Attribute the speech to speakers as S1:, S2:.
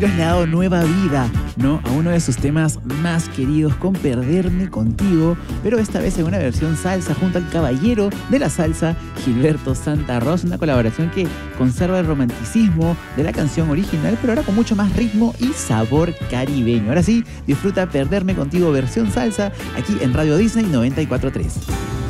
S1: que le ha dado nueva vida, ¿no?, a uno de sus temas más queridos con Perderme Contigo, pero esta vez en una versión salsa junto al caballero de la salsa, Gilberto Santa Rosa, una colaboración que conserva el romanticismo de la canción original, pero ahora con mucho más ritmo y sabor caribeño. Ahora sí, disfruta Perderme Contigo versión salsa aquí en Radio Disney 94.3.